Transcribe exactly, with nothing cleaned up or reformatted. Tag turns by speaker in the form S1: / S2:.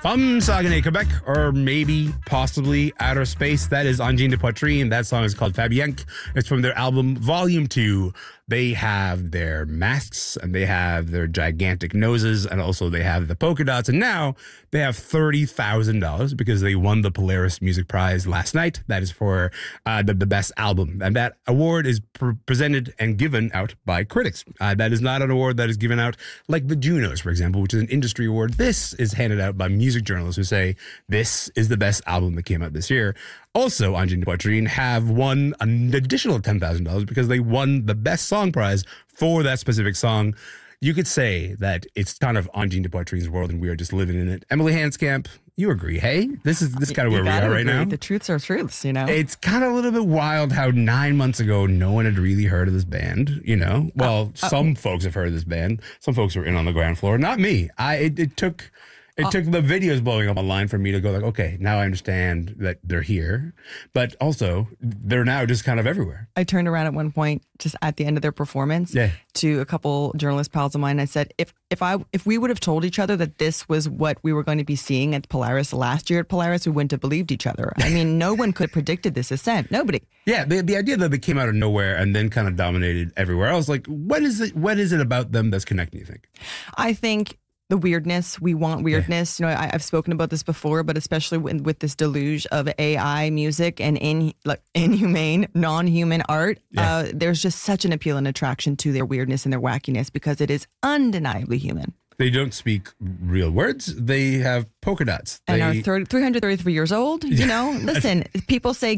S1: From Saguenay, Quebec, or maybe, possibly, outer space. That is Angine de Poitrine. That song is called Fabienque. It's from their album Volume two. They have their masks, and they have their gigantic noses, and also they have the polka dots. And now they have thirty thousand dollars because they won the Polaris Music Prize last night. That is for uh, the, the best album. And that award is pre- presented and given out by critics. Uh, that is not an award that is given out like the Junos, for example, which is an industry award. This is handed out by music journalists who say this is the best album that came out this year. Also, Angine de Poitrine have won an additional ten thousand dollars because they won the best song prize for that specific song. You could say that it's kind of Angine de Poitrine's world and we are just living in it. Emily Hanscamp, you agree, hey? This is this is kind of where we are right
S2: agree.
S1: now.
S2: The truths are truths, you know?
S1: It's kind of a little bit wild how nine months ago no one had really heard of this band, you know? Well, uh, uh, some folks have heard of this band. Some folks were in on the ground floor. Not me. I It, it took... It uh, took the videos blowing up online for me to go like, okay, now I understand that they're here. But also, they're now just kind of everywhere.
S2: I turned around at one point, just at the end of their performance,
S1: yeah.
S2: to a couple journalist pals of mine. I said, if if I if we would have told each other that this was what we were going to be seeing at Polaris last year at Polaris, we wouldn't have believed each other. I mean, no one could have predicted this ascent. Nobody.
S1: Yeah, the, the idea that they came out of nowhere and then kind of dominated everywhere. I was like, what is it? What is it about them that's connecting, you think?
S2: I think... the weirdness. We want weirdness. Yeah. You know, I, I've spoken about this before, but especially with, with this deluge of A I music and in, like, inhumane, non-human art, yeah. uh, there's just such an appeal and attraction to their weirdness and their wackiness because it is undeniably human.
S1: They don't speak real words. They have polka dots.
S2: And
S1: they...
S2: are thirty, three hundred thirty-three years old. You know, listen, people say